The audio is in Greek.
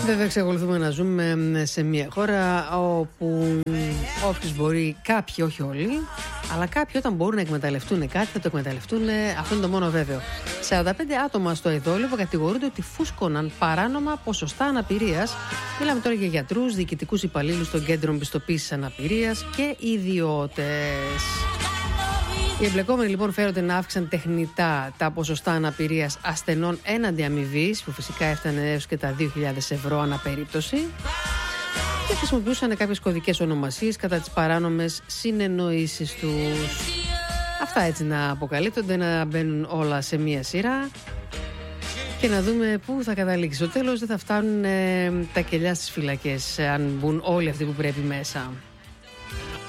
Βέβαια, εξακολουθούμε να ζούμε σε μια χώρα όπου όποιος μπορεί, κάποιοι, όχι όλοι, αλλά κάποιοι όταν μπορούν να εκμεταλλευτούν κάτι θα το εκμεταλλευτούν. Αυτό είναι το μόνο βέβαιο. 45 άτομα στο Εδόλιο κατηγορούνται ότι φούσκωναν παράνομα ποσοστά αναπηρίας. Μιλάμε τώρα για γιατρούς, διοικητικούς υπαλλήλους των κέντρων πιστοποίησης αναπηρίας και ιδιώτες. Οι εμπλεκόμενοι λοιπόν φέρονται να αύξησαν τεχνητά τα ποσοστά αναπηρίας ασθενών έναντι αμοιβής, που φυσικά έφτανε έως και τα 2.000 ευρώ ανά περίπτωση, και χρησιμοποιούσαν κάποιες κωδικές ονομασίες κατά τις παράνομες συνεννοήσεις τους. Αυτά έτσι να αποκαλύπτονται, να μπαίνουν όλα σε μία σειρά και να δούμε πού θα καταλήξει. Στο τέλος δεν θα φτάνουν τα κελιά στις φυλακές αν μπουν όλοι αυτοί που πρέπει μέσα.